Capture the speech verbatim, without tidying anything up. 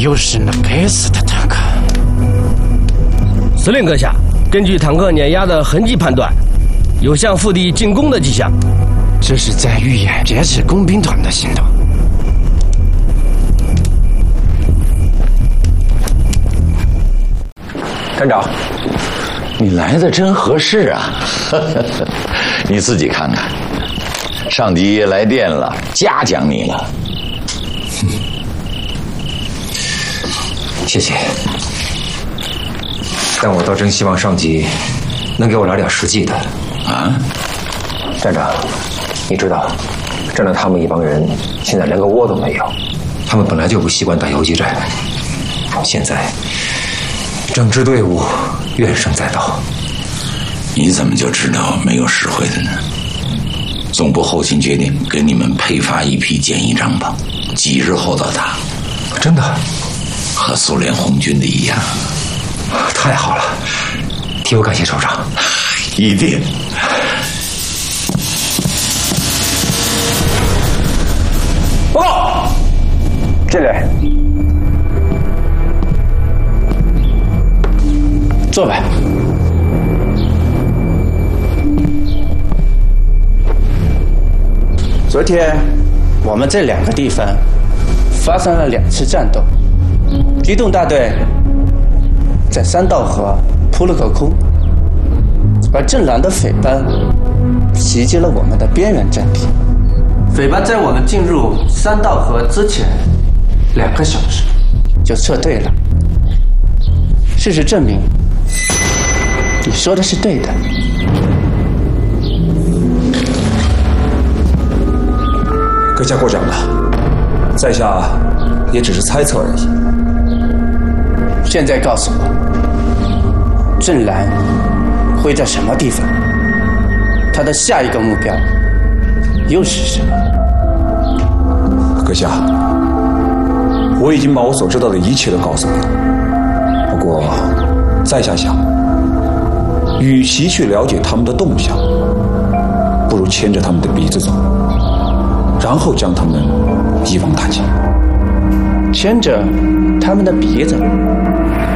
又是那该死的坦克！ 司令阁下，根据坦克碾压的痕迹判断，有向腹地进攻的迹象。 这是在预演劫持工兵团的行动。 站长，你来的真合适啊！你自己看看，上级也来电了，嘉奖你了。 谢谢，但我倒真希望上级能给我来点实际的。 啊， 站长，你知道，站长他们一帮人现在连个窝都没有，他们本来就不习惯打游击战，现在整支队伍怨声载道。 你怎么就知道没有实惠的呢？总部后勤决定给你们配发一批简易帐篷，几日后到达。 真的？ 和苏联红军的一样。 太好了，替我感谢首长。 一定。 报告，这里。 坐吧。昨天我们这两个地方发生了两次战斗，机动大队在三道河扑了个空，而正蓝的匪帮袭击了我们的边缘阵地。匪帮在我们进入三道河之前两个小时就撤退了。事实证明，你说的是对的。 阁下过奖了，在下也只是猜测而已。 现在告诉我，正蓝会在什么地方？他的下一个目标又是什么？ 阁下，我已经把我所知道的一切都告诉你了。不过，在下想，与其去了解他们的动向，不如牵着他们的鼻子走，然后将他们一网打尽。 牵着他们的鼻子？